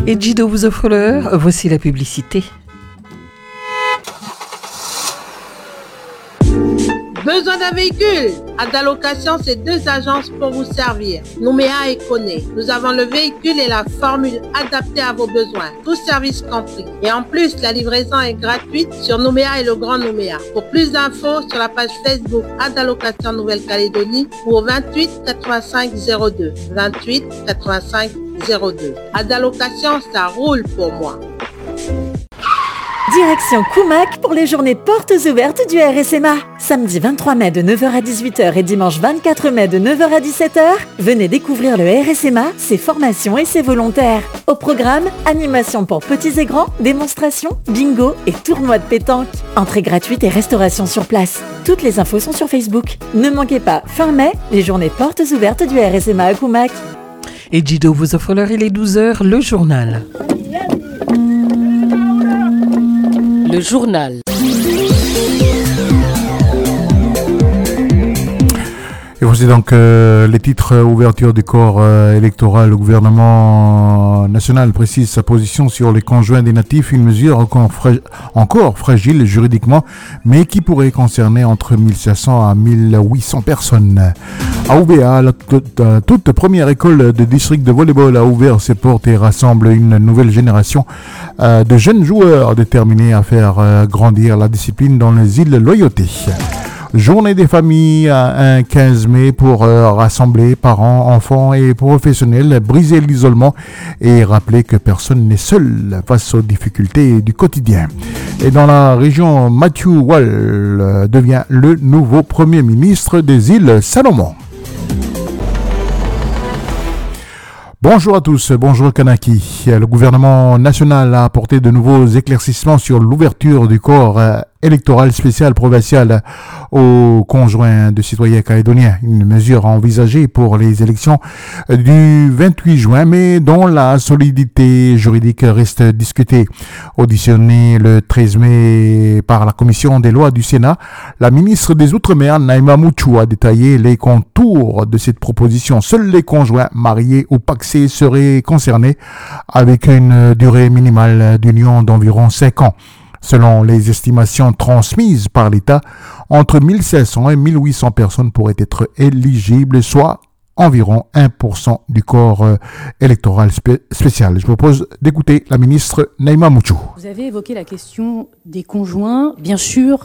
Et Gido vous offre l'heure, voici la publicité. Besoin d'un véhicule? Adalocation, c'est 2 agences pour vous servir. Nouméa et Koné. Nous avons le véhicule et la formule adaptée à vos besoins. Tout service compris. Et en plus, la livraison est gratuite sur Nouméa et le Grand Nouméa. Pour plus d'infos, sur la page Facebook Adalocation Nouvelle-Calédonie ou au 28 85 02. 28 85 02. Adalocation, ça roule pour moi. Direction Koumak pour les journées portes ouvertes du RSMA. Samedi 23 mai de 9h à 18h et dimanche 24 mai de 9h à 17h, venez découvrir le RSMA, ses formations et ses volontaires. Au programme, animation pour petits et grands, démonstrations, bingo et tournois de pétanque. Entrée gratuite et restauration sur place. Toutes les infos sont sur Facebook. Ne manquez pas, fin mai, les journées portes ouvertes du RSMA à Koumak. Et Gido vous offre l'heure, il est 12h, le journal. Le journal. Et voici donc les titres. Ouverture du corps électoral. Le gouvernement national précise sa position sur les conjoints des natifs, une mesure encore fragile juridiquement, mais qui pourrait concerner entre 1500 à 1800 personnes. À Ouvéa, la toute première école de district de volleyball a ouvert ses portes et rassemble une nouvelle génération de jeunes joueurs déterminés à faire grandir la discipline dans les îles Loyauté. Journée des familles un 15 mai pour rassembler parents, enfants et professionnels, briser l'isolement et rappeler que personne n'est seul face aux difficultés du quotidien. Et dans la région, Matthew Wall devient le nouveau Premier ministre des îles Salomon. Bonjour à tous, bonjour Kanaki. Le gouvernement national a apporté de nouveaux éclaircissements sur l'ouverture du corps électoral spécial provincial aux conjoints de citoyens calédoniens. Une mesure envisagée pour les élections du 28 juin, mais dont la solidité juridique reste discutée. Auditionnée le 13 mai par la commission des lois du Sénat, la ministre des Outre-mer, Naïma Mouchou, a détaillé les contours de cette proposition. Seuls les conjoints mariés ou pacsés seraient concernés, avec une durée minimale d'union d'environ 5 ans. Selon les estimations transmises par l'État, entre 1500 et 1800 personnes pourraient être éligibles, soit environ 1% du corps électoral spécial. Je vous propose d'écouter la ministre Naïma Mouchou. Vous avez évoqué la question des conjoints. Bien sûr,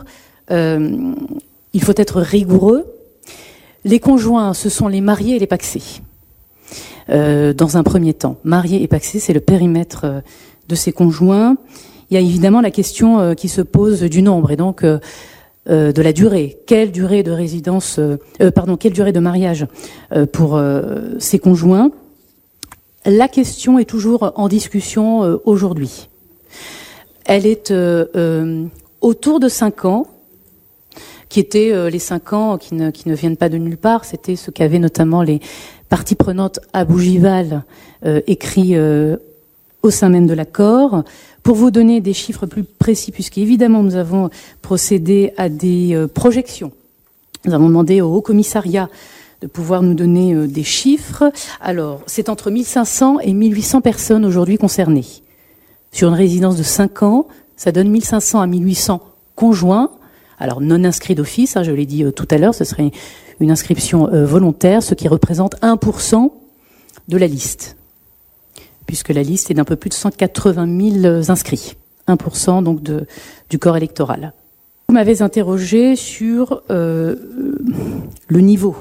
il faut être rigoureux. Les conjoints, ce sont les mariés et les pacsés. Dans un premier temps, mariés et pacsés, c'est le périmètre de ces conjoints. Il y a évidemment la question qui se pose du nombre et donc de la durée. Quelle durée de résidence, quelle durée de mariage pour ces conjoints? La question est toujours en discussion aujourd'hui. Elle est autour de 5 ans, qui étaient les 5 ans qui ne viennent pas de nulle part. C'était ce qu'avaient notamment les parties prenantes à Bougival écrit au sein même de l'accord. Pour vous donner des chiffres plus précis, puisqu'évidemment nous avons procédé à des projections, nous avons demandé au Haut-Commissariat de pouvoir nous donner des chiffres. Alors, c'est entre 1500 et 1800 personnes aujourd'hui concernées. Sur une résidence de 5 ans, ça donne 1500 à 1800 conjoints, alors non inscrits d'office, je l'ai dit tout à l'heure, ce serait une inscription volontaire, ce qui représente 1% de la liste, puisque la liste est d'un peu plus de 180 000 inscrits, 1% donc du corps électoral. Vous m'avez interrogé sur le niveau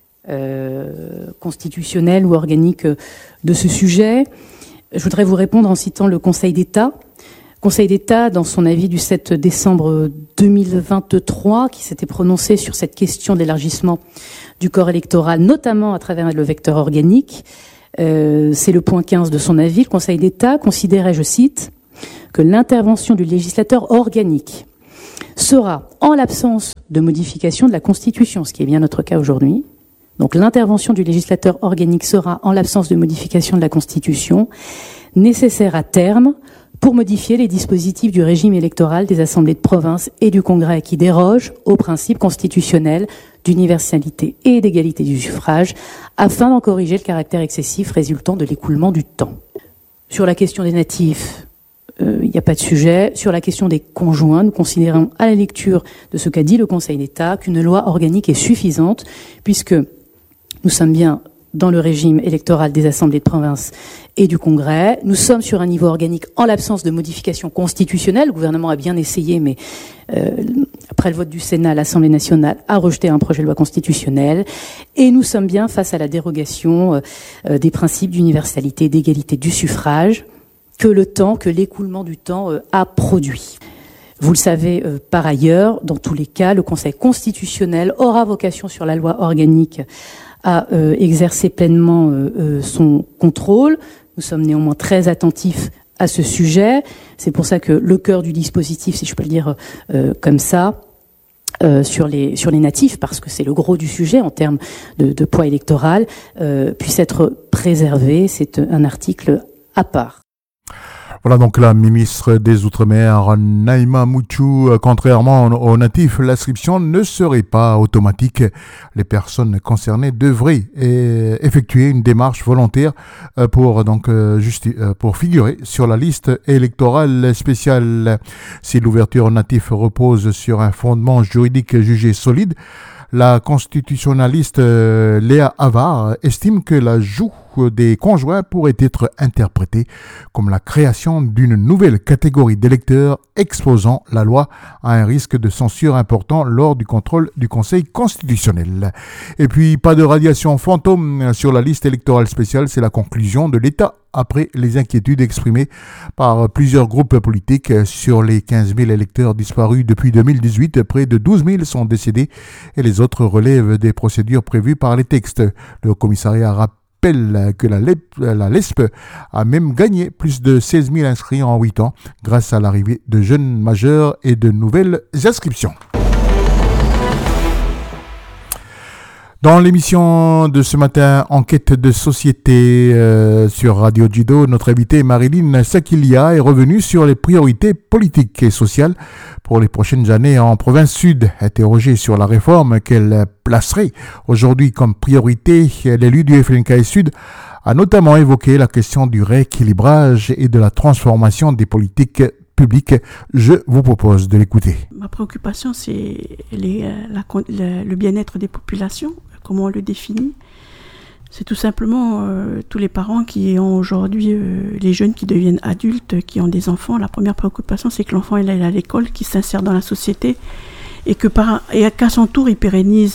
constitutionnel ou organique de ce sujet. Je voudrais vous répondre en citant le Conseil d'État. Conseil d'État, dans son avis du 7 décembre 2023, qui s'était prononcé sur cette question d'élargissement du corps électoral, notamment à travers le vecteur organique, c'est le point 15 de son avis. Le Conseil d'État considérait, je cite, que l'intervention du législateur organique sera, en l'absence de modification de la Constitution, ce qui est bien notre cas aujourd'hui, donc l'intervention du législateur organique sera, en l'absence de modification de la Constitution, nécessaire à terme pour modifier les dispositifs du régime électoral des assemblées de province et du Congrès qui dérogent aux principes constitutionnels d'universalité et d'égalité du suffrage, afin d'en corriger le caractère excessif résultant de l'écoulement du temps. Sur la question des natifs, il n'y a pas de sujet. Sur la question des conjoints, nous considérons à la lecture de ce qu'a dit le Conseil d'État qu'une loi organique est suffisante puisque nous sommes bien dans le régime électoral des assemblées de province et du Congrès. Nous sommes sur un niveau organique en l'absence de modifications constitutionnelles. Le gouvernement a bien essayé, mais après le vote du Sénat, l'Assemblée nationale a rejeté un projet de loi constitutionnel. Et nous sommes bien face à la dérogation des principes d'universalité et d'égalité du suffrage que l'écoulement du temps a produit. Vous le savez par ailleurs, dans tous les cas, le Conseil constitutionnel aura vocation sur la loi organique à exercer pleinement son contrôle. Nous sommes néanmoins très attentifs à ce sujet. C'est pour ça que le cœur du dispositif, si je peux le dire comme ça, sur les natifs, parce que c'est le gros du sujet en termes de poids électoral, puisse être préservé. C'est un article à part. Voilà donc la ministre des Outre-mer, Naïma Mouchou. Contrairement aux natifs, l'inscription ne serait pas automatique. Les personnes concernées devraient effectuer une démarche volontaire pour figurer sur la liste électorale spéciale. Si l'ouverture aux natifs repose sur un fondement juridique jugé solide, la constitutionnaliste Léa Avar estime que l'ajout des conjoints pourrait être interprété comme la création d'une nouvelle catégorie d'électeurs exposant la loi à un risque de censure important lors du contrôle du Conseil constitutionnel. Et puis, pas de radiation fantôme sur la liste électorale spéciale, c'est la conclusion de l'État après les inquiétudes exprimées par plusieurs groupes politiques. Sur les 15 000 électeurs disparus depuis 2018, près de 12 000 sont décédés et les autres relèvent des procédures prévues par les textes. Le commissariat rappelle que la LESP a même gagné plus de 16 000 inscrits en 8 ans grâce à l'arrivée de jeunes majeurs et de nouvelles inscriptions. Dans l'émission de ce matin, Enquête de société sur Radio Judo, notre invitée Marilyn Sakilia est revenue sur les priorités politiques et sociales pour les prochaines années en province sud. Interrogée sur la réforme qu'elle placerait aujourd'hui comme priorité, l'élu du FLNKS Sud a notamment évoqué la question du rééquilibrage et de la transformation des politiques publiques. Je vous propose de l'écouter. Ma préoccupation, c'est le bien-être des populations. Comment on le définit? C'est tout simplement tous les parents qui ont aujourd'hui, les jeunes qui deviennent adultes, qui ont des enfants. La première préoccupation, c'est que l'enfant il aille à l'école, qu'il s'insère dans la société et qu'à son tour, il pérennise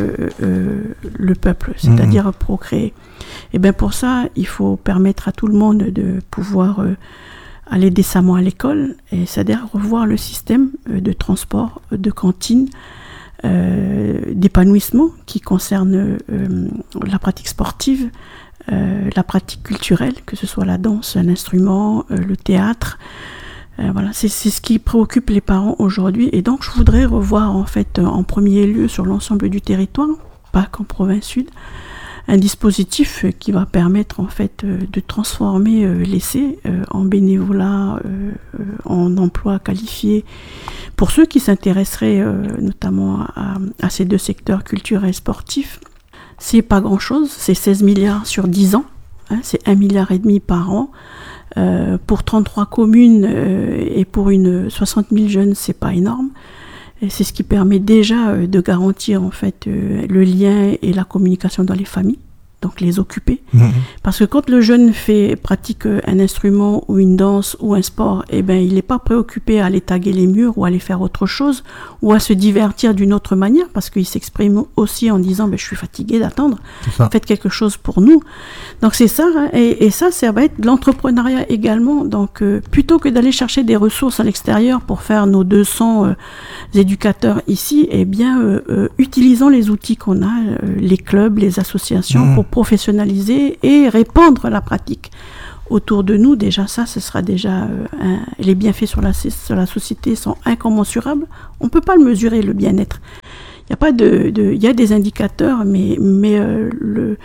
le peuple, c'est-à-dire procréer. Et bien pour ça, il faut permettre à tout le monde de pouvoir aller décemment à l'école, et c'est-à-dire revoir le système de transport, de cantine, d'épanouissement qui concerne la pratique sportive, la pratique culturelle, que ce soit la danse, un instrument, le théâtre. Voilà, c'est ce qui préoccupe les parents aujourd'hui. Et donc, je voudrais revoir en fait en premier lieu sur l'ensemble du territoire, pas qu'en province sud, un dispositif qui va permettre en fait de transformer l'essai en bénévolat, en emploi qualifié pour ceux qui s'intéresseraient notamment à ces deux secteurs culturels et sportifs. C'est pas grand chose, c'est 16 milliards sur 10 ans, hein, c'est 1,5 milliard par an. Pour 33 communes et pour 60 000 jeunes, c'est pas énorme. Et c'est ce qui permet déjà de garantir en fait le lien et la communication dans les familles, donc les occuper. Parce que quand le jeune pratique un instrument ou une danse ou un sport, eh ben il n'est pas préoccupé à aller taguer les murs ou à aller faire autre chose ou à se divertir d'une autre manière, parce qu'il s'exprime aussi en disant je suis fatigué d'attendre, faites quelque chose pour nous. Donc c'est ça, hein, et ça va être de l'entrepreneuriat également. Donc plutôt que d'aller chercher des ressources à l'extérieur pour faire nos 200 éducateurs ici, eh bien utilisons les outils qu'on a, les clubs, les associations, pour professionnaliser et répandre la pratique autour de nous. Déjà ça, ce sera déjà les bienfaits sur la société sont incommensurables. On peut pas le mesurer, le bien-être. Il y a pas il y a des indicateurs, mais le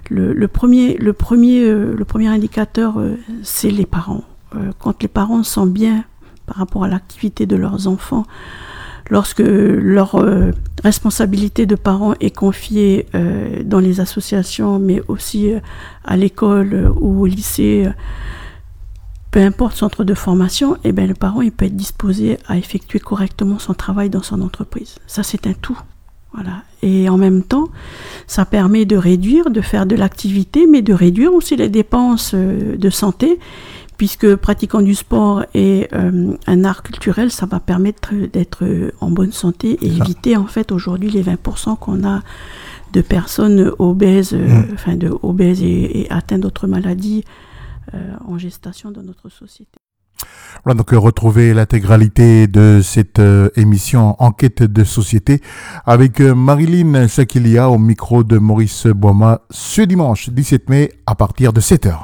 premier indicateur, c'est les parents. Quand les parents sont bien par rapport à l'activité de leurs enfants, lorsque leur responsabilité de parents est confiée dans les associations, mais aussi à l'école ou au lycée, peu importe centre de formation, le parent il peut être disposé à effectuer correctement son travail dans son entreprise. Ça, c'est un tout. Voilà. Et en même temps, ça permet de faire de l'activité, mais de réduire aussi les dépenses de santé, puisque pratiquant du sport et un art culturel, ça va permettre d'être en bonne santé et éviter en fait aujourd'hui les 20% qu'on a de personnes obèses, obèses et atteintes d'autres maladies en gestation dans notre société. Voilà, donc retrouver l'intégralité de cette émission Enquête de société avec Marilyn Sakilia au micro de Maurice Boima ce dimanche 17 mai à partir de 7h.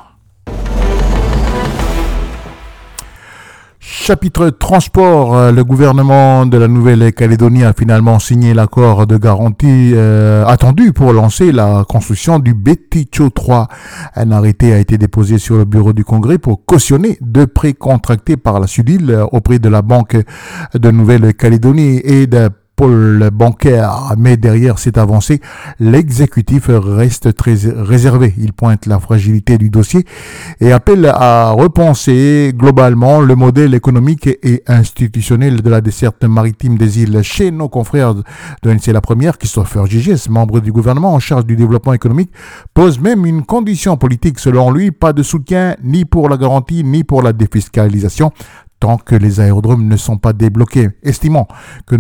Chapitre transport, le gouvernement de la Nouvelle-Calédonie a finalement signé l'accord de garantie attendu pour lancer la construction du Beticho 3. Un arrêté a été déposé sur le bureau du Congrès pour cautionner deux prêts contractés par la Sudil auprès de la Banque de Nouvelle-Calédonie et de pôle bancaire, mais derrière cette avancée, l'exécutif reste très réservé. Il pointe la fragilité du dossier et appelle à repenser globalement le modèle économique et institutionnel de la desserte maritime des îles. Chez nos confrères de NC La Première, Christopher Gigès, membre du gouvernement en charge du développement économique, pose même une condition politique. Selon lui, pas de soutien ni pour la garantie ni pour la défiscalisation tant que les aérodromes ne sont pas débloqués, estimant qu'on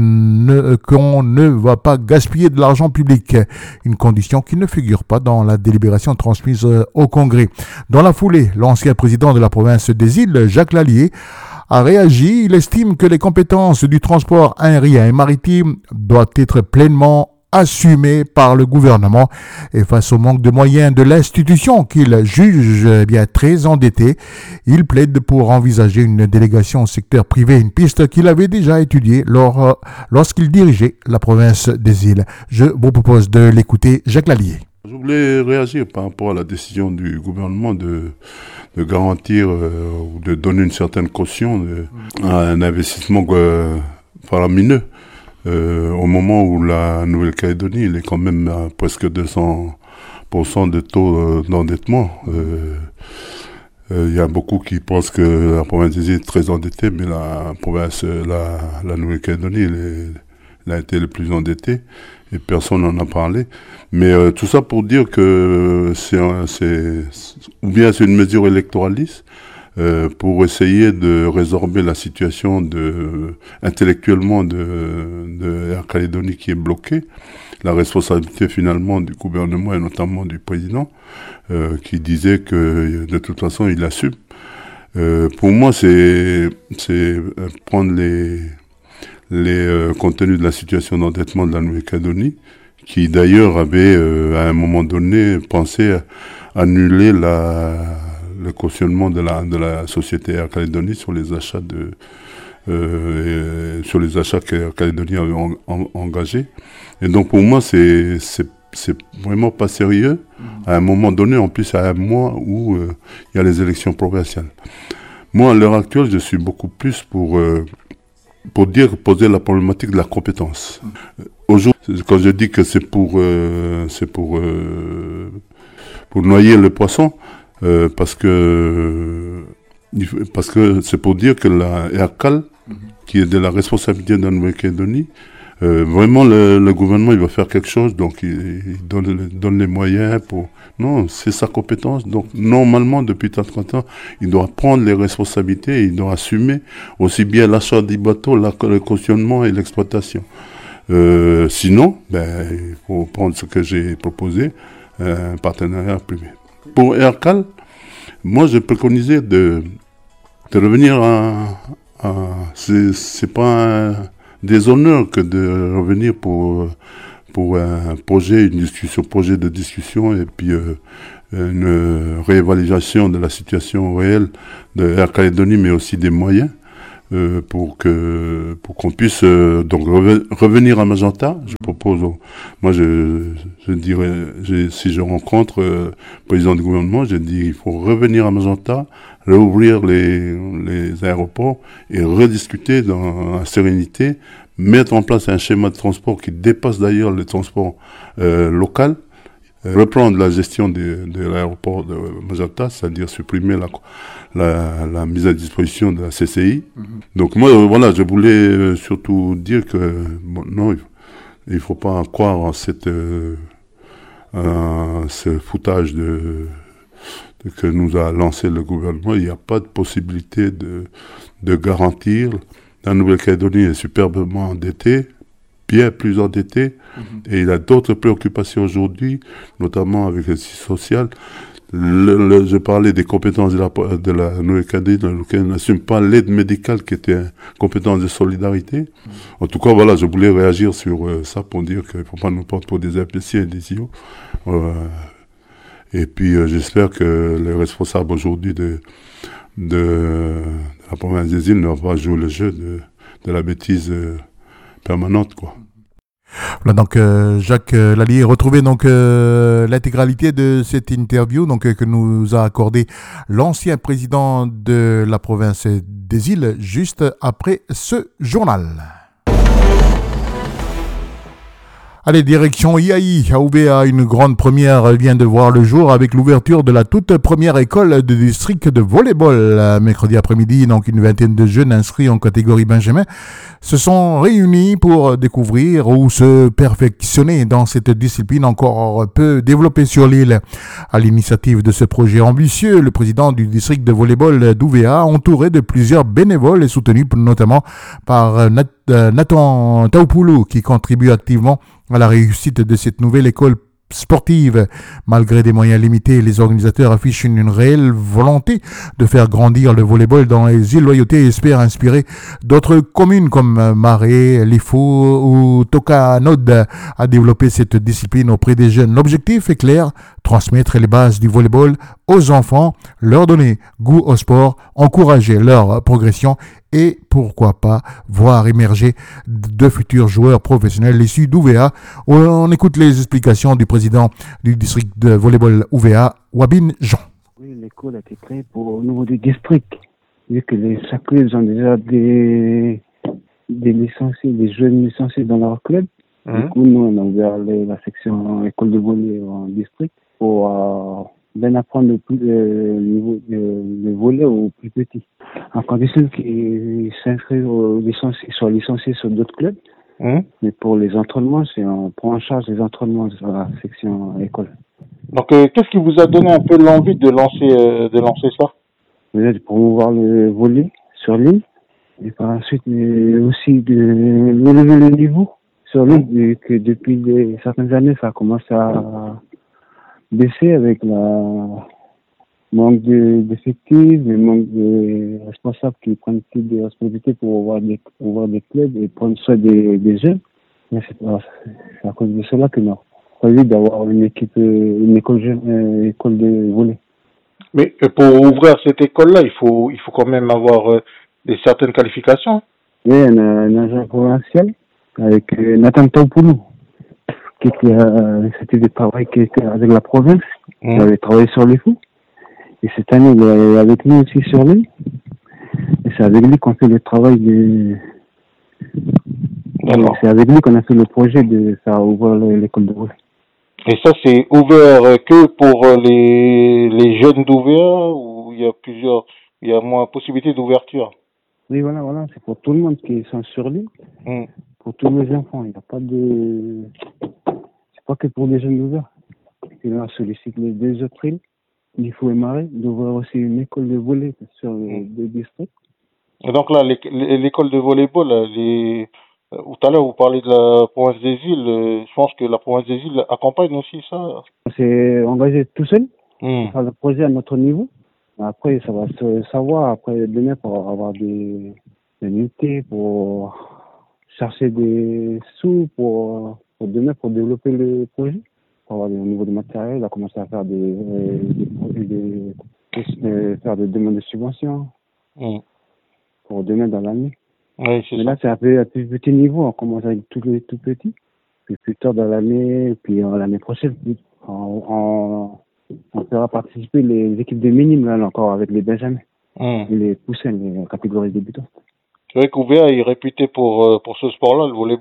ne va pas gaspiller de l'argent public, une condition qui ne figure pas dans la délibération transmise au Congrès. Dans la foulée, l'ancien président de la province des îles, Jacques Lallier, a réagi. Il estime que les compétences du transport aérien et maritime doivent être pleinement assumé par le gouvernement et face au manque de moyens de l'institution qu'il juge bien très endettée, il plaide pour envisager une délégation au secteur privé, une piste qu'il avait déjà étudiée lorsqu'il dirigeait la province des îles. Je vous propose de l'écouter, Jacques Lallier. Je voulais réagir par rapport à la décision du gouvernement de garantir ou de donner une certaine caution à un investissement faramineux. Au moment où la Nouvelle-Calédonie il est quand même à presque 200% de taux d'endettement. Il y a beaucoup qui pensent que la province des îles est très endettée, mais la Nouvelle-Calédonie elle a été le plus endettée et personne n'en a parlé. Mais tout ça pour dire que ou bien c'est une mesure électoraliste, pour essayer de résorber la situation intellectuellement de Air Calédonie qui est bloquée. La responsabilité finalement du gouvernement et notamment du président qui disait que de toute façon il assume. Pour moi c'est prendre les contenus de la situation d'endettement de la Nouvelle-Calédonie qui d'ailleurs avait à un moment donné pensé à annuler le cautionnement de la société Air Calédonie sur les achats qu'Air Calédonie avait engagés. Et donc pour moi c'est vraiment pas sérieux à un moment donné, en plus à un mois où il y a les élections provinciales. Moi à l'heure actuelle je suis beaucoup plus pour poser la problématique de la compétence. Aujourd'hui, quand je dis que c'est pour noyer le poisson, parce que c'est pour dire que la EACAL, qui est de la responsabilité de la Nouvelle-Calédonie, vraiment le gouvernement il va faire quelque chose, donc il donne les moyens pour... Non, c'est sa compétence, donc normalement depuis 30 ans, il doit prendre les responsabilités, il doit assumer aussi bien l'achat des bateaux, le cautionnement et l'exploitation. Sinon, il faut prendre ce que j'ai proposé, un partenariat privé. Pour EACAL, moi je préconisais de revenir c'est pas un déshonneur que de revenir pour un projet de discussion et puis une réévaluation de la situation réelle de Air Calédonie mais aussi des moyens pour qu'on puisse donc revenir à Magenta. Je propose, moi je dirais, si je rencontre le président du gouvernement, je dis il faut revenir à Magenta, réouvrir les aéroports et rediscuter dans la sérénité, mettre en place un schéma de transport qui dépasse d'ailleurs le transport local, reprendre la gestion de l'aéroport de Majata, c'est-à-dire supprimer la mise à disposition de la CCI. Donc moi, voilà, je voulais surtout dire que non, il faut pas croire en ce foutage que nous a lancé le gouvernement. Il n'y a pas de possibilité de garantir. La Nouvelle-Calédonie est superbement endettée, bien plus endettée, et il a d'autres préoccupations aujourd'hui, notamment avec le système social. Je parlais des compétences de la Nouvelle-Calédonie, laquelle n'assume pas l'aide médicale qui était une compétence de solidarité. En tout cas, voilà, je voulais réagir sur ça pour dire qu'il ne faut pas nous prendre pour des imbéciles et des idiots. Et puis, j'espère que les responsables aujourd'hui de la province des îles ne vont pas jouer le jeu de la bêtise permanente, quoi. Voilà, donc Jacques Lallier, retrouvez donc l'intégralité de cette interview que nous a accordé l'ancien président de la province des îles juste après ce journal. Allez, direction IAI, à Ouvéa, une grande première vient de voir le jour avec l'ouverture de la toute première école de district de volleyball. Mercredi après-midi, donc une vingtaine de jeunes inscrits en catégorie Benjamin se sont réunis pour découvrir ou se perfectionner dans cette discipline encore peu développée sur l'île. À l'initiative de ce projet ambitieux, le président du district de volleyball d'Ouvéa, entouré de plusieurs bénévoles et soutenu notamment par Nathan Taupoulou, qui contribue activement à la réussite de cette nouvelle école sportive. Malgré des moyens limités, les organisateurs affichent une réelle volonté de faire grandir le volleyball dans les îles Loyauté et espèrent inspirer d'autres communes comme Marais, Lifou ou Tokanod à développer cette discipline auprès des jeunes. L'objectif est clair, transmettre les bases du volleyball aux enfants, leur donner goût au sport, encourager leur progression et pourquoi pas voir émerger de futurs joueurs professionnels issus d'Ouvéa. On écoute les explications du président du district de volleyball Ouvéa, Wabin Jean. Oui, l'école a été créée au niveau du district. Vu que chaque club ont déjà des licenciés, des jeunes licenciés dans leur club. Du coup, nous, on a ouvert la section école de volley en district pour bien apprendre le volley aux plus petits. En condition qu'ils s'inscrivent soient licenciés sur d'autres clubs. Mais pour les entraînements, on prend en charge les entraînements sur la section école. Donc, qu'est-ce qui vous a donné un peu l'envie de lancer ça? Déjà, de promouvoir le volley sur l'île. Et par la suite, aussi de relever le niveau sur l'île, vu que depuis certaines années, ça a commencé à baisser avec la manque d'effectifs, le manque de responsables qui prennent plus de responsabilités pour avoir des clubs et prendre soin des jeunes. Mais c'est à cause de cela que nous avons prévu d'avoir une école de volley. Mais pour ouvrir cette école-là, il faut quand même avoir certaines qualifications. Oui, on a un agent provincial avec Nathan Taupoulou, c'était des travaux qui étaient avec la province. Il avait travaillé sur les fous. Et cette année, il est avec nous aussi sur l'île. Et c'est avec lui qu'on fait le travail c'est avec lui qu'on a fait le projet de faire ouvrir l'école de volley. Et ça, c'est ouvert que pour les jeunes d'Ouvéa ou il y a moins possibilité d'ouverture? Oui, voilà, c'est pour tout le monde qui sont sur l'île. Pour tous les enfants. Il n'y a pas c'est pas que pour les jeunes d'Ouvéa. Et là, on sollicite les deux autres îles, Lifou et Marais, d'ouvrir aussi une école de volley sur les deux districts. Et donc là, l'école de volleyball, tout à l'heure, vous parlez de la province des îles. Je pense que la province des îles accompagne aussi ça. On s'est engagé tout seul pour faire le projet à notre niveau. Après, ça va se savoir. Après, demain, pour avoir des unités, pour chercher des sous, pour demain, pour développer le projet. Pour avoir au niveau du matériel, on a commencé à faire faire des demandes de subventions pour demain dans l'année. Oui, mais là, c'est à plus petit niveau. On commence avec tout petit. Puis plus tard dans l'année, puis l'année prochaine, on fera participer les équipes de minimes, là encore, avec les Benjamins, les poussins, les catégories débutantes. C'est vrai qu'Ouvéa est réputé pour ce sport-là, le volleyball. Hein.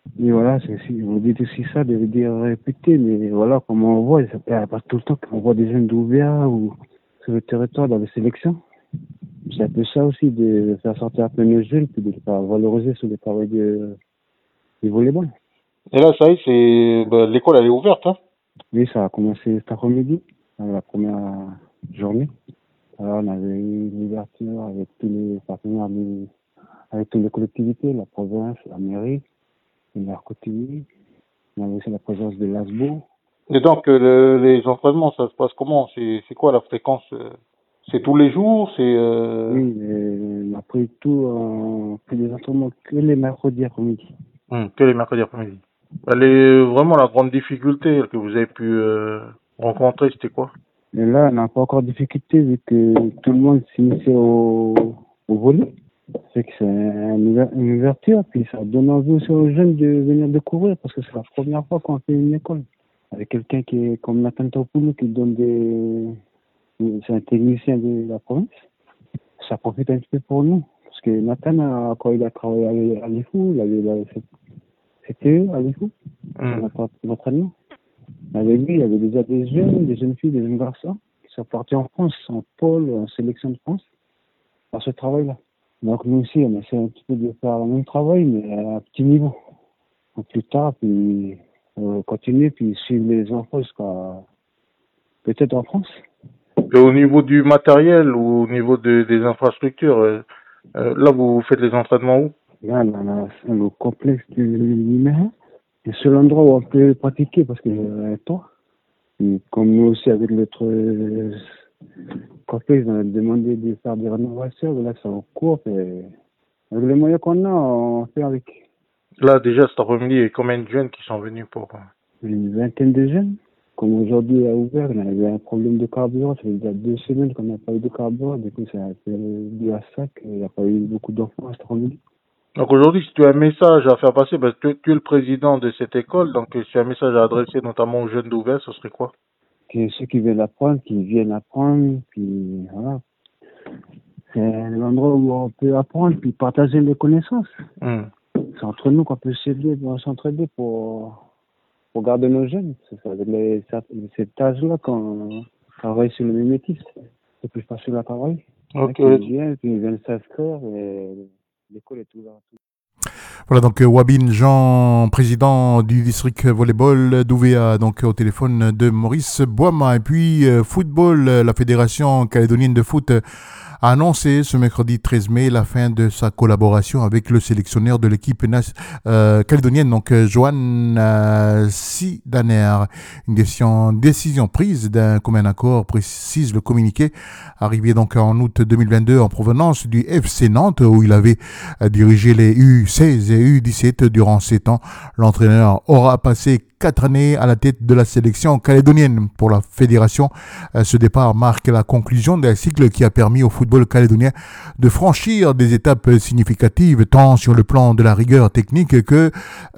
Et voilà, vous dites aussi ça, de veut dire répéter, mais voilà, comme on voit, il n'y a pas tout le temps qu'on voit des jeunes d'OVA ou sur le territoire dans les sélections. C'est un peu ça aussi, de faire sortir un peu nos jeunes, puis de les faire valoriser sur le travail du volleyball. Et là, ça y est, l'école, elle est ouverte, hein? Oui, ça a commencé cet après-midi, la première journée. Alors, on avait eu l'ouverture avec tous les partenaires, avec toutes les collectivités, la province, la mairie, le maire Cotigny. On avait aussi la présence de l'ASBO. Et donc, les entraînements, ça se passe comment? C'est quoi la fréquence? C'est tous les jours? Oui, on a pris les entraînements que les mercredis après-midi. Que les mercredis après-midi. Elle est vraiment la grande difficulté que vous avez pu rencontrer, c'était quoi? Et là, on n'a pas encore de difficulté vu que tout le monde s'initie au volley. C'est que c'est une ouverture, puis ça donne envie aussi aux jeunes de venir découvrir parce que c'est la première fois qu'on fait une école. Avec quelqu'un qui est comme Nathan Taopoulou qui donne c'est un technicien de la province. Ça profite un petit peu pour nous. Parce que Nathan, quand il a travaillé à l'IFU, il avait CTE à l'IFU, l'entraînement. Avec lui, il y avait déjà des jeunes filles, des jeunes garçons qui sont partis en France, en pôle, en sélection de France, par ce travail-là. Donc nous aussi, on essaie un petit peu de faire le même travail, mais à un petit niveau. Donc, plus tard, puis continuer, puis suivre les enfants jusqu'à peut-être en France. Et au niveau du matériel ou au niveau des infrastructures, là, vous faites les entraînements où? Là, on a le complexe du numéro. C'est le seul endroit où on peut pratiquer parce qu'il y a un temps. Et comme nous aussi, avec notre complexe, on a demandé de faire des rénovations. Là, c'est en cours. Et avec les moyens qu'on a, on fait avec. Là, déjà, cet après-midi, il y a combien de jeunes qui sont venus pour... Une vingtaine de jeunes. Comme aujourd'hui, à ouvert, on avait un problème de carburant. Ça fait déjà 2 semaines qu'on n'a pas eu de carburant. Du coup, ça a été dû à ça qu'il n'y a pas eu beaucoup d'enfants cet après-midi. Donc aujourd'hui, si tu as un message à faire passer, parce que tu es le président de cette école, donc si tu as un message à adresser notamment aux jeunes d'ouvert, ce serait quoi? Que ceux qui veulent apprendre, qui viennent apprendre, puis voilà. C'est un endroit où on peut apprendre, puis partager les connaissances. C'est entre nous qu'on peut s'entraider pour garder nos jeunes. C'est avec cet âge-là qu'on travaille sur le mimétisme. C'est plus facile à travailler. Ok. Ils viennent, puis ils viennent s'inscrire et l'école est ouverte. Voilà, donc Wabin Jean, président du district volleyball d'Ouvéa, donc au téléphone de Maurice Boima. Et puis football, la fédération calédonienne de foot a annoncé ce mercredi 13 mai la fin de sa collaboration avec le sélectionneur de l'équipe calédonienne, donc Johan Sidaner. Une décision prise d'un commun accord, précise le communiqué, arrivé donc en août 2022 en provenance du FC Nantes où il avait dirigé les U16 et U17 durant 7 ans. L'entraîneur aura passé 4 années à la tête de la sélection calédonienne. Pour la fédération, ce départ marque la conclusion d'un cycle qui a permis au football calédonien de franchir des étapes significatives tant sur le plan de la rigueur technique que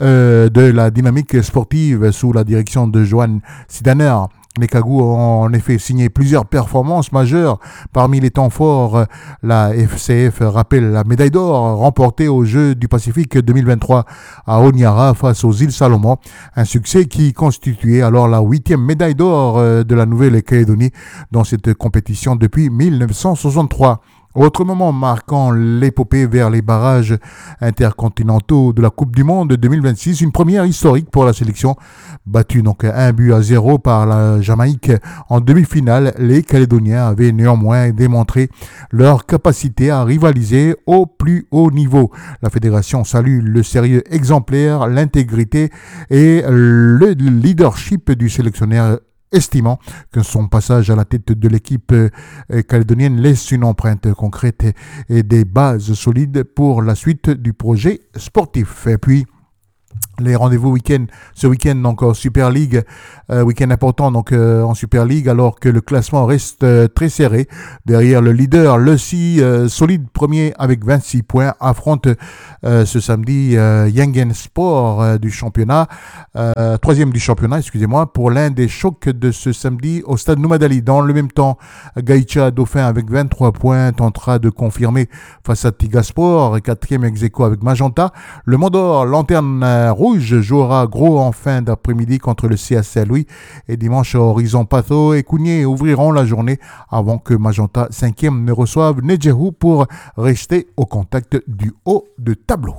de la dynamique sportive sous la direction de Johan Sidaner. Les Cagous ont en effet signé plusieurs performances majeures. Parmi les temps forts, la FCF rappelle la médaille d'or remportée aux Jeux du Pacifique 2023 à Honiara face aux îles Salomon. Un succès qui constituait alors la 8e médaille d'or de la Nouvelle-Calédonie dans cette compétition depuis 1963. Autre moment marquant l'épopée vers les barrages intercontinentaux de la Coupe du Monde 2026, une première historique pour la sélection. Battue donc 1-0 par la Jamaïque en demi-finale, les Calédoniens avaient néanmoins démontré leur capacité à rivaliser au plus haut niveau. La fédération salue le sérieux exemplaire, l'intégrité et le leadership du sélectionneur, estimant que son passage à la tête de l'équipe calédonienne laisse une empreinte concrète et des bases solides pour la suite du projet sportif. Et puis, les rendez-vous ce week-end donc en Super League, week-end important donc en Super League, alors que le classement reste très serré. Derrière le leader, le solide premier avec 26 points, affronte ce samedi Yangen Sport du championnat, troisième du championnat, excusez-moi, pour l'un des chocs de ce samedi au stade Noumadali. Dans le même temps, Gaïcha Dauphin avec 23 points tentera de confirmer face à Tigasport, quatrième ex aequo avec Magenta. Le Mondor, lanterne rouge, Rouge jouera gros en fin d'après-midi contre le CA Saint-Louis et dimanche Horizon Pato et Cougnier ouvriront la journée avant que Magenta 5e ne reçoive Nejehu pour rester au contact du haut de tableau.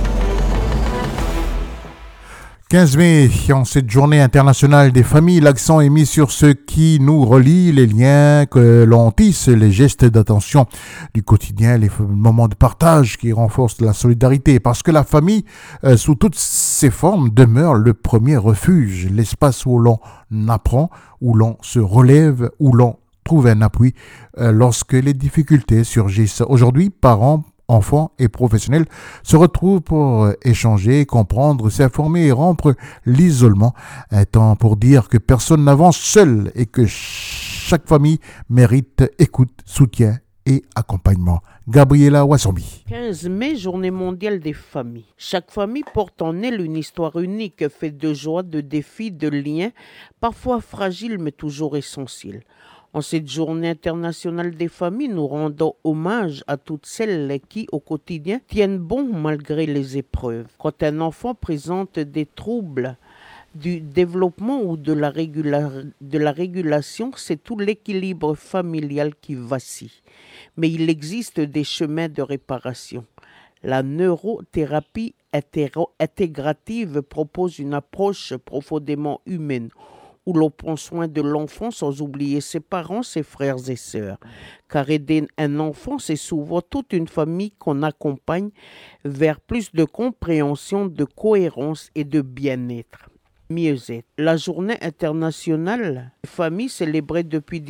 15 mai, en cette journée internationale des familles, l'accent est mis sur ce qui nous relie, les liens que l'on tisse, les gestes d'attention du quotidien, les moments de partage qui renforcent la solidarité. Parce que la famille, sous toutes ses formes, demeure le premier refuge, l'espace où l'on apprend, où l'on se relève, où l'on trouve un appui lorsque les difficultés surgissent. Aujourd'hui, parents, enfants et professionnels se retrouvent pour échanger, comprendre, s'informer et rompre l'isolement. Un temps pour dire que personne n'avance seul et que chaque famille mérite écoute, soutien et accompagnement. Gabriela Wassambi. 15 mai, journée mondiale des familles. Chaque famille porte en elle une histoire unique, faite de joie, de défis, de liens, parfois fragiles mais toujours essentiels. En cette journée internationale des familles, nous rendons hommage à toutes celles qui, au quotidien, tiennent bon malgré les épreuves. Quand un enfant présente des troubles du développement ou de la régulation, c'est tout l'équilibre familial qui vacille. Mais il existe des chemins de réparation. La neurothérapie intégrative propose une approche profondément humaine, où l'on prend soin de l'enfant sans oublier ses parents, ses frères et sœurs. Car aider un enfant, c'est souvent toute une famille qu'on accompagne vers plus de compréhension, de cohérence et de bien-être. Mieux-être. La journée internationale des familles, célébrée depuis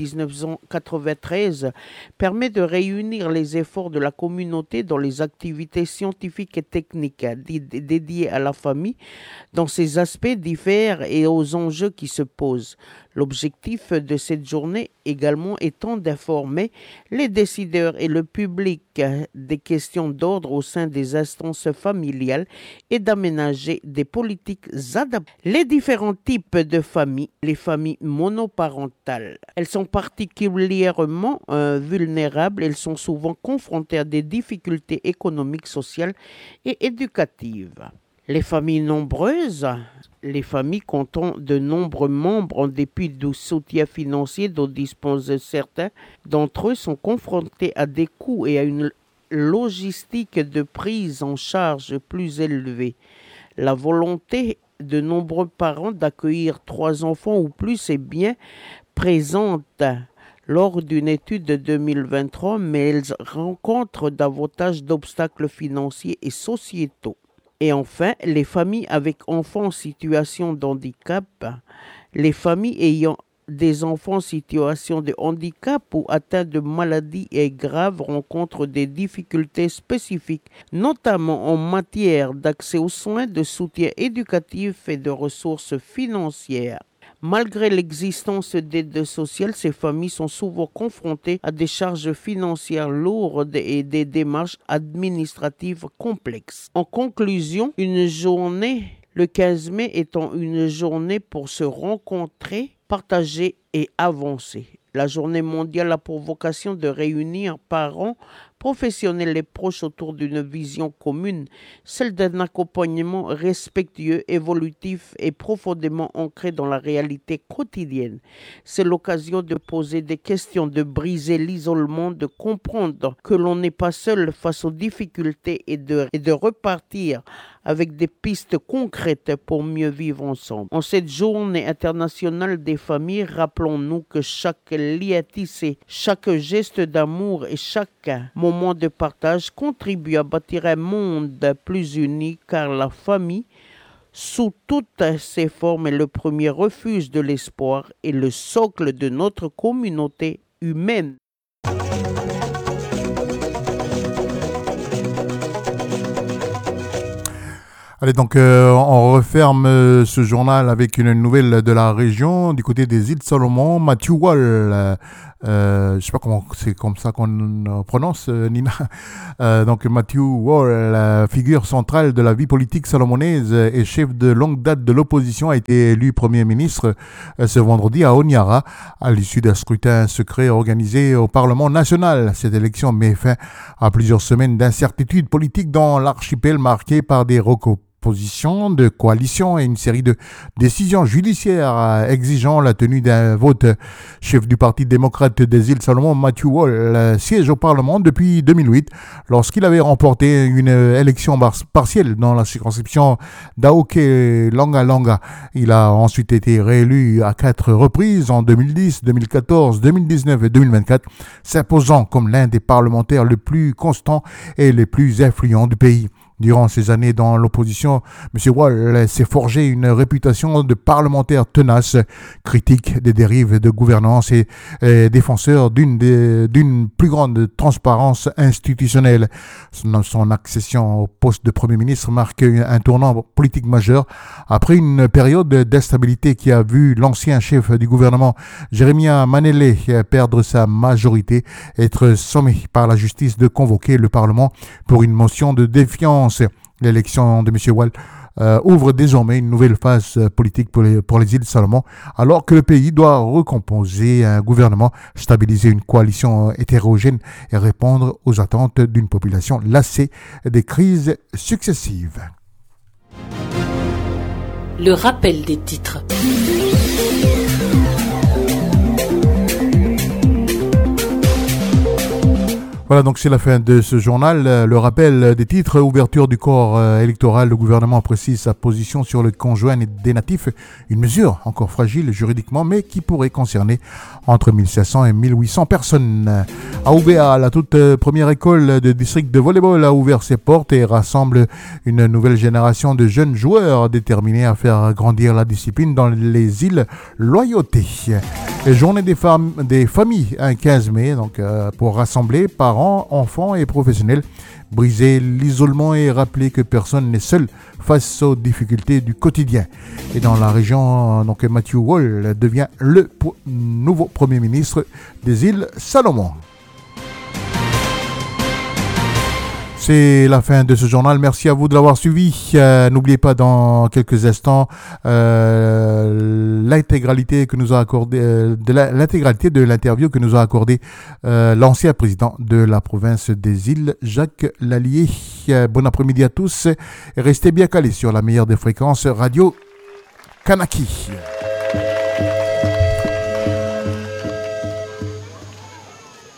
1993, permet de réunir les efforts de la communauté dans les activités scientifiques et techniques dédiées à la famille, dans ses aspects divers et aux enjeux qui se posent. L'objectif de cette journée également étant d'informer les décideurs et le public des questions d'ordre au sein des instances familiales et d'aménager des politiques adaptées. Les différents types de familles, les familles monoparentales, elles sont particulièrement vulnérables, elles sont souvent confrontées à des difficultés économiques, sociales et éducatives. Les familles nombreuses, les familles comptant de nombreux membres en dépit du soutien financier dont disposent certains d'entre eux, sont confrontés à des coûts et à une logistique de prise en charge plus élevée. La volonté de nombreux parents d'accueillir 3 enfants ou plus est bien présente lors d'une étude de 2023, mais elle rencontre davantage d'obstacles financiers et sociétaux. Et enfin, les familles avec enfants en situation de handicap, les familles ayant des enfants en situation de handicap ou atteints de maladies graves rencontrent des difficultés spécifiques, notamment en matière d'accès aux soins, de soutien éducatif et de ressources financières. Malgré l'existence d'aides sociales, ces familles sont souvent confrontées à des charges financières lourdes et des démarches administratives complexes. En conclusion, une journée, le 15 mai étant une journée pour se rencontrer, partager et avancer. La journée mondiale a pour vocation de réunir parents, professionnels et proches autour d'une vision commune, celle d'un accompagnement respectueux, évolutif et profondément ancré dans la réalité quotidienne. C'est l'occasion de poser des questions, de briser l'isolement, de comprendre que l'on n'est pas seul face aux difficultés et de repartir avec des pistes concrètes pour mieux vivre ensemble. En cette journée internationale des familles, rappelons-nous que chaque lien tissé, chaque geste d'amour et chaque moment de partage contribue à bâtir un monde plus uni, car la famille, sous toutes ses formes, est le premier refuge de l'espoir et le socle de notre communauté humaine. Allez, donc on referme ce journal avec une nouvelle de la région, du côté des îles Salomon. Matthew Wall, je sais pas comment c'est comme ça qu'on prononce, Nina. Donc Matthew Wall, figure centrale de la vie politique salomonaise et chef de longue date de l'opposition, a été élu Premier ministre ce vendredi à Honiara, à l'issue d'un scrutin secret organisé au Parlement national. Cette élection met fin à plusieurs semaines d'incertitude politique dans l'archipel marqué par des proposition de coalition et une série de décisions judiciaires exigeant la tenue d'un vote. Chef du Parti démocrate des îles Salomon, Matthew Wall, siège au Parlement depuis 2008 lorsqu'il avait remporté une élection partielle dans la circonscription d'Aoke-Langa-Langa. Il a ensuite été réélu à 4 reprises en 2010, 2014, 2019 et 2024, s'imposant comme l'un des parlementaires les plus constants et les plus influents du pays. Durant ces années dans l'opposition, M. Wall s'est forgé une réputation de parlementaire tenace, critique des dérives de gouvernance et défenseur d'une plus grande transparence institutionnelle. Son accession au poste de Premier ministre marque un tournant politique majeur après une période d'instabilité qui a vu l'ancien chef du gouvernement, Jeremiah Manele, perdre sa majorité, être sommé par la justice de convoquer le Parlement pour une motion de défiance. L'élection de M. Wall ouvre désormais une nouvelle phase politique pour les îles Salomon, alors que le pays doit recomposer un gouvernement, stabiliser une coalition hétérogène et répondre aux attentes d'une population lassée des crises successives. Le rappel des titres. Voilà, donc c'est la fin de ce journal. Le rappel des titres, ouverture du corps électoral. Le gouvernement précise sa position sur le conjoint des natifs. Une mesure encore fragile juridiquement, mais qui pourrait concerner entre 1500 et 1800 personnes. AOBA, la toute première école de district de volleyball, a ouvert ses portes et rassemble une nouvelle génération de jeunes joueurs déterminés à faire grandir la discipline dans les îles Loyauté. Et journée des familles, un 15 mai, donc pour rassembler parents, enfants et professionnels, briser l'isolement et rappeler que personne n'est seul face aux difficultés du quotidien. Et dans la région, donc Matthew Wall devient le nouveau Premier ministre des îles Salomon. C'est la fin de ce journal. Merci à vous de l'avoir suivi. N'oubliez pas dans quelques instants l'intégralité que nous a accordé l'intégralité de l'interview que nous a accordé l'ancien président de la province des îles, Jacques Lallier. Bon après-midi à tous et restez bien calés sur la meilleure des fréquences Radio Kanaki.